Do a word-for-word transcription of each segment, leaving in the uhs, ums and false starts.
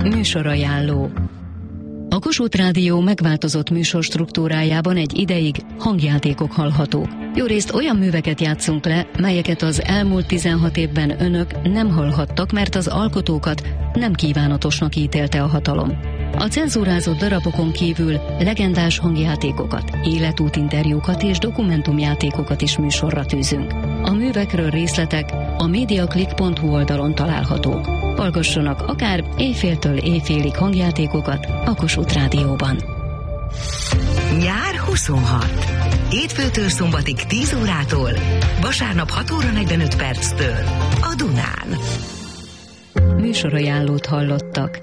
Műsorajánló. A Kossuth Rádió megváltozott műsorstruktúrájában egy ideig hangjátékok hallhatók. Jórészt olyan műveket játszunk le, melyeket az elmúlt tizenhat évben önök nem hallhattak, mert az alkotókat nem kívánatosnak ítélte a hatalom. A cenzúrázott darabokon kívül legendás hangjátékokat, életútinterjúkat és dokumentumjátékokat is műsorra tűzünk. A művekről részletek a mediaclick pont hu oldalon találhatók. Hallgassanak akár éjféltől éjfélig hangjátékokat a Kossuth Rádióban. Nyár huszonhat. Hétfőtől szombatig tíz órától, vasárnap hat óra negyvenöt perctől a Dunán. Műsorajánlót hallottak.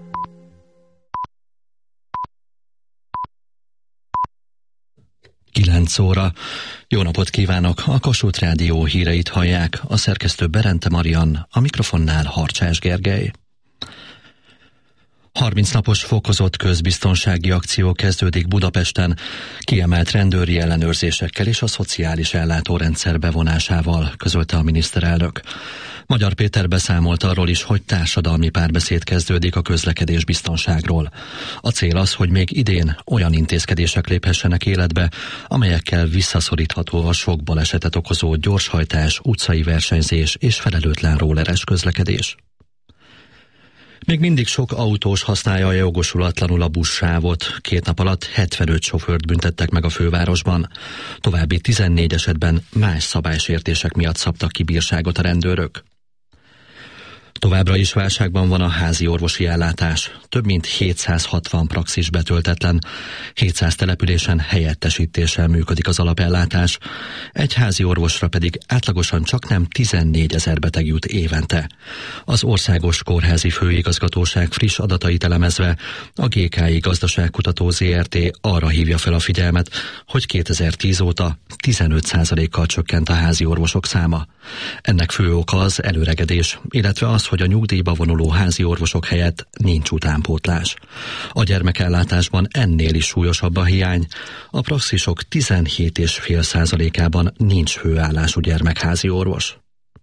kilenc óra. Jó napot kívánok! A Kossuth Rádió híreit hallják. A szerkesztő Berente Marian, a mikrofonnál Harcsás Gergely. harminc napos fokozott közbiztonsági akció kezdődik Budapesten, kiemelt rendőri ellenőrzésekkel és a szociális ellátórendszer bevonásával, közölte a miniszterelnök. Magyar Péter beszámolt arról is, hogy társadalmi párbeszéd kezdődik a közlekedés biztonságról. A cél az, hogy még idén olyan intézkedések léphessenek életbe, amelyekkel visszaszorítható a sok balesetet okozó gyorshajtás, utcai versenyzés és felelőtlen rolleres közlekedés. Még mindig sok autós használja jogosulatlanul a buszsávot. Két nap alatt hetvenöt sofőrt büntettek meg a fővárosban. További tizennégy esetben más szabálysértések miatt szabtak ki bírságot a rendőrök. Továbbra is válságban van a házi orvosi ellátás. Több mint hétszázhatvan praxis betöltetlen. hétszáz településen helyettesítéssel működik az alapellátás. Egy házi orvosra pedig átlagosan csaknem tizennégyezer beteg jut évente. Az Országos Kórházi Főigazgatóság friss adatait elemezve a gé ká i Gazdaságkutató zé er té arra hívja fel a figyelmet, hogy kétezer-tíz óta tizenöt százalékkal csökkent a házi orvosok száma. Ennek fő oka az előregedés, illetve az, hogy a nyugdíjba vonuló házi orvosok helyett nincs utánpótlás. A gyermekellátásban ennél is súlyosabb a hiány. A praxisok tizenhét egész öt százalékában nincs főállású gyermekházi orvos.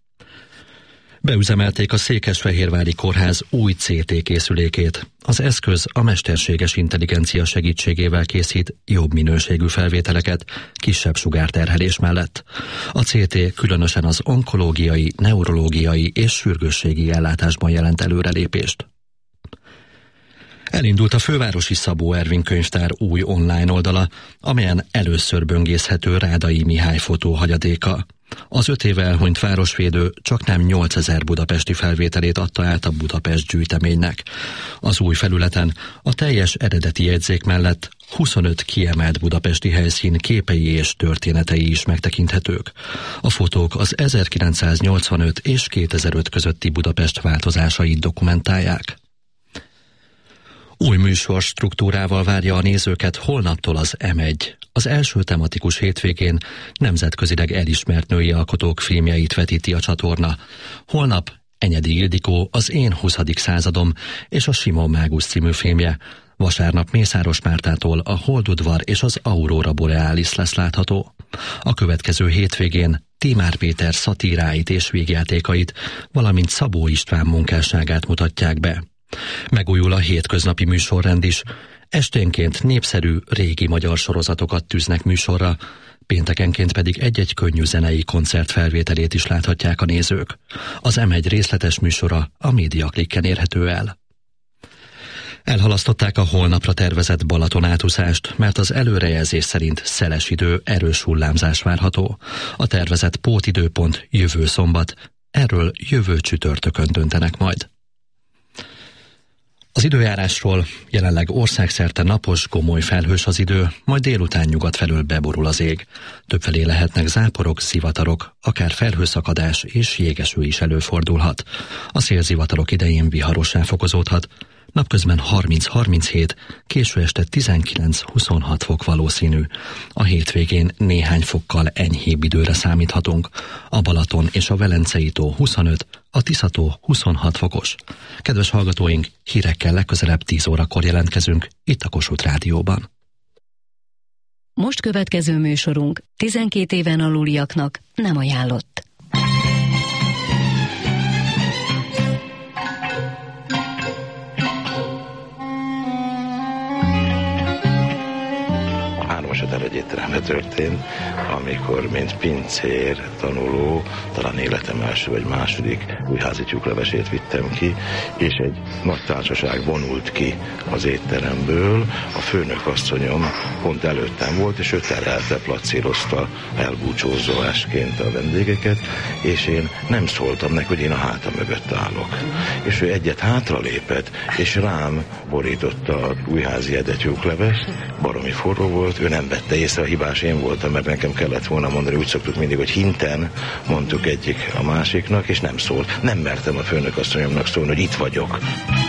Beüzemelték a Székesfehérvári Kórház új cé té készülékét. Az eszköz a mesterséges intelligencia segítségével készít jobb minőségű felvételeket, kisebb sugárterhelés mellett. A cé té különösen az onkológiai, neurológiai és sürgősségi ellátásban jelent előrelépést. Elindult a fővárosi Szabó Ervin könyvtár új online oldala, amelyen először böngészhető Rádai Mihály fotóhagyadéka. Az öt éve elhunyt városvédő csaknem nyolcezer budapesti felvételét adta át a Budapest gyűjteménynek. Az új felületen a teljes eredeti jegyzék mellett huszonöt kiemelt budapesti helyszín képei és történetei is megtekinthetők. A fotók az ezerkilencszáznyolcvanöt és kétezer-öt közötti Budapest változásait dokumentálják. Új műsor struktúrával várja a nézőket holnaptól az em egy. Az első tematikus hétvégén nemzetközileg elismert női alkotók filmjeit vetíti a csatorna. Holnap Enyedi Ildikó, Az én huszadik századom és a Simon Mágus című filmje. Vasárnap Mészáros Mártától a Holdudvar és az Aurora Borealis lesz látható. A következő hétvégén Tímár Péter szatíráit és vígjátékait, valamint Szabó István munkásságát mutatják be. Megújul a hétköznapi műsorrend is. Esténként népszerű régi magyar sorozatokat tűznek műsorra, péntekenként pedig egy-egy könnyű zenei koncert felvételét is láthatják a nézők. Az em egy részletes műsora a Mediaclicken érhető el. Elhalasztották a holnapra tervezett Balaton átúszást, mert az előrejelzés szerint szeles idő, erős hullámzás várható. A tervezett pótidőpont jövő szombat, erről jövő csütörtökön döntenek majd. Az időjárásról: jelenleg országszerte napos, gomoly felhős az idő, majd délután nyugat felől beborul az ég. Többfelé lehetnek záporok, zivatarok, akár felhőszakadás és jégeső is előfordulhat. A szélzivatarok idején viharossá fokozódhat. Napközben harminc-harminchét, késő este tizenkilenc-huszonhat fok valószínű. A hétvégén néhány fokkal enyhébb időre számíthatunk. A Balaton és a Velencei tó huszonöt, a Tisza-tó huszonhat fokos. Kedves hallgatóink, hírekkel legközelebb tíz órakor jelentkezünk itt a Kossuth Rádióban. Most következő műsorunk tizenkét éven aluliaknak nem ajánlott. étterembe történt, amikor mint pincér, tanuló, talán életem első vagy második újházi tyúklevesét vittem ki, és egy nagy társaság vonult ki az étteremből. A főnök asszonyom pont előttem volt, és ő terelte, placírozta elbúcsózóásként a vendégeket, és én nem szóltam neki, hogy én a háta mögött állok. És ő egyet hátralépett, és rám borította a újházi edetyúklevest, baromi forró volt, ő nem vette észre, a hibás én voltam, mert nekem kellett volna mondani, úgy szoktuk mindig, hogy hinten mondtuk egyik a másiknak, és nem szólt. Nem mertem a főnök asszonyomnak szólni, hogy itt vagyok.